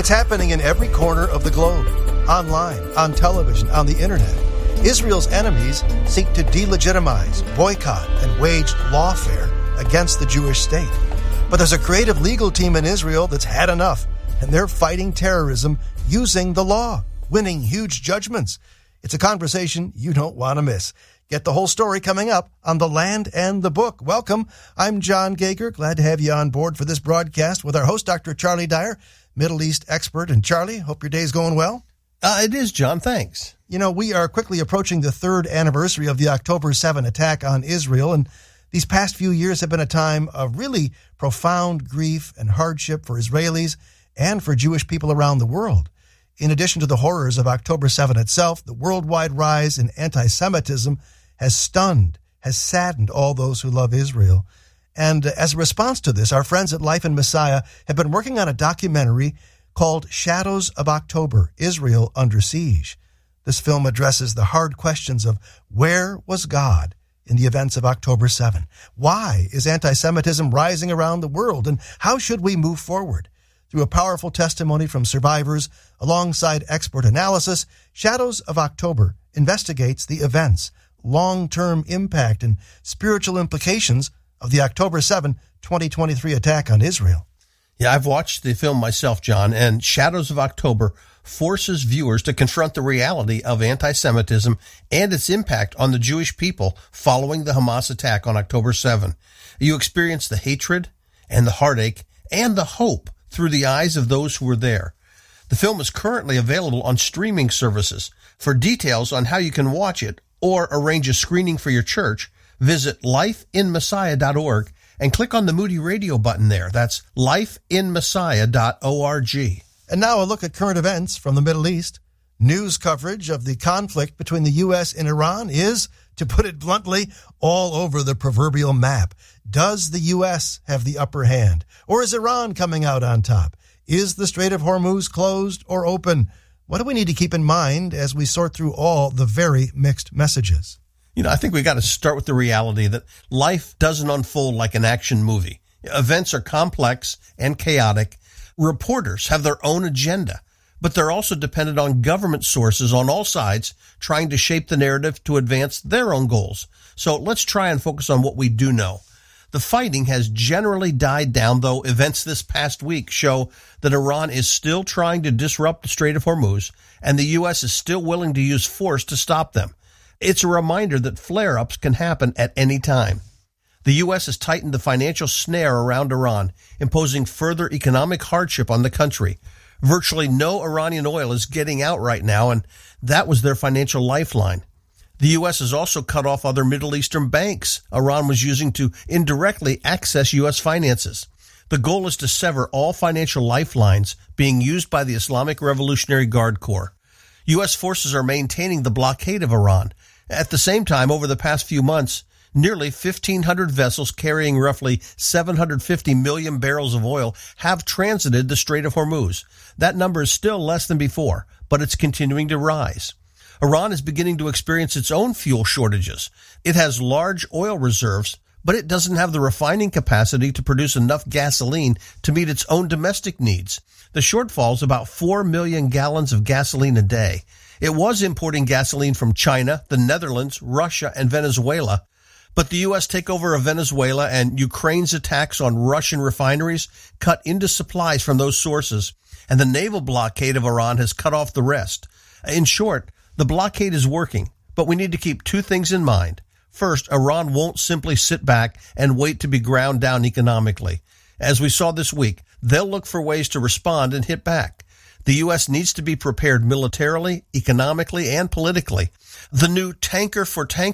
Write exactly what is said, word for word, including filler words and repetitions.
It's happening in every corner of the globe, online, on television, on the internet. Israel's enemies seek to delegitimize, boycott, and wage lawfare against the Jewish state. But there's a creative legal team in Israel that's had enough, and they're fighting terrorism using the law, winning huge judgments. It's a conversation you don't want to miss. Get the whole story coming up on The Land and the Book. Welcome. I'm John Gager. Glad to have you on board for this broadcast with our host, Doctor Charlie Dyer, Middle East expert. And Charlie, hope your day's going well. Uh, it is, John. Thanks. You know, we are quickly approaching the third anniversary of the October seventh attack on Israel, and these past few years have been a time of really profound grief and hardship for Israelis and for Jewish people around the world. In addition to the horrors of October seventh itself, the worldwide rise in anti-Semitism has stunned, has saddened all those who love Israel. And as a response to this, our friends at Life in Messiah have been working on a documentary called Shadows of October, Israel Under Siege. This film addresses the hard questions of where was God in the events of October seventh? Why is anti-Semitism rising around the world? And how should we move forward? Through a powerful testimony from survivors alongside expert analysis, Shadows of October investigates the events, long-term impact, and spiritual implications of the October seventh, twenty twenty-three attack on Israel. Yeah, I've watched the film myself, John, and Shadows of October forces viewers to confront the reality of anti-Semitism and its impact on the Jewish people following the Hamas attack on October seventh. You experience the hatred and the heartache and the hope through the eyes of those who were there. The film is currently available on streaming services. For details on how you can watch it or arrange a screening for your church, visit life in messiah dot org and click on the Moody Radio button there. That's life in messiah dot org. And now a look at current events from the Middle East. News coverage of the conflict between the U S and Iran is, to put it bluntly, all over the proverbial map. Does the U S have the upper hand? Or is Iran coming out on top? Is the Strait of Hormuz closed or open? What do we need to keep in mind as we sort through all the very mixed messages? You know, I think we got to start with the reality that life doesn't unfold like an action movie. Events are complex and chaotic. Reporters have their own agenda, but they're also dependent on government sources on all sides trying to shape the narrative to advance their own goals. So let's try and focus on what we do know. The fighting has generally died down, though events this past week show that Iran is still trying to disrupt the Strait of Hormuz, and the U S is still willing to use force to stop them. It's a reminder that flare-ups can happen at any time. The U S has tightened the financial snare around Iran, imposing further economic hardship on the country. Virtually no Iranian oil is getting out right now, and that was their financial lifeline. The U S has also cut off other Middle Eastern banks Iran was using to indirectly access U S finances. The goal is to sever all financial lifelines being used by the Islamic Revolutionary Guard Corps. U S forces are maintaining the blockade of Iran. At the same time, over the past few months, nearly fifteen hundred vessels carrying roughly seven hundred fifty million barrels of oil have transited the Strait of Hormuz. That number is still less than before, but it's continuing to rise. Iran is beginning to experience its own fuel shortages. It has large oil reserves, but it doesn't have the refining capacity to produce enough gasoline to meet its own domestic needs. The shortfall is about four million gallons of gasoline a day. It was importing gasoline from China, the Netherlands, Russia, and Venezuela, but the U S takeover of Venezuela and Ukraine's attacks on Russian refineries cut into supplies from those sources, and the naval blockade of Iran has cut off the rest. In short, the blockade is working, but we need to keep two things in mind. First, Iran won't simply sit back and wait to be ground down economically. As we saw this week, they'll look for ways to respond and hit back. The U S needs to be prepared militarily, economically, and politically. The new tanker-for-tanker